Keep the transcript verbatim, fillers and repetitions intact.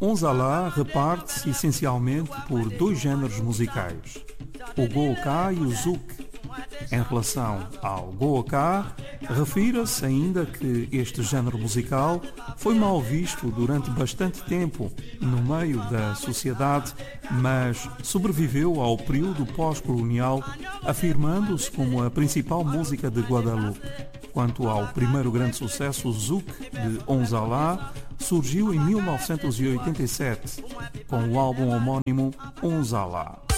Onzalá reparte-se essencialmente por dois géneros musicais, o Gooká e o Zouk. Em relação ao Gooká, refira-se ainda que este género musical foi mal visto durante bastante tempo no meio da sociedade, mas sobreviveu ao período pós-colonial, afirmando-se como a principal música de Guadalupe. Quanto ao primeiro grande sucesso, o Zouk de Onzalá, surgiu em mil novecentos e oitenta e sete, com o álbum homónimo Onzalá.